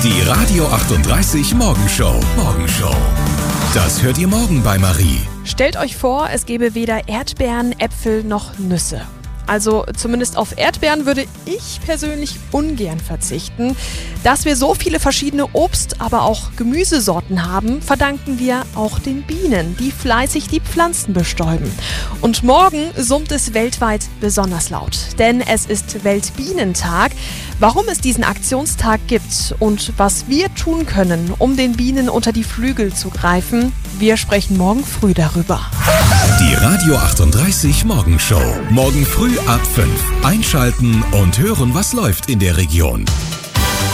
Die Radio 38 Morgenshow. Das hört ihr morgen bei Marie. Stellt euch vor, es gäbe weder Erdbeeren, Äpfel noch Nüsse. Also zumindest auf Erdbeeren würde ich persönlich ungern verzichten. Dass wir so viele verschiedene Obst-, aber auch Gemüsesorten haben, verdanken wir auch den Bienen, die fleißig die Pflanzen bestäuben. Und morgen summt es weltweit besonders laut, denn es ist Weltbienentag. Warum es diesen Aktionstag gibt und was wir tun können, um den Bienen unter die Flügel zu greifen, wir sprechen morgen früh darüber. Die Radio 38 Morgenshow. Morgen früh ab 5. Einschalten und hören, was läuft in der Region.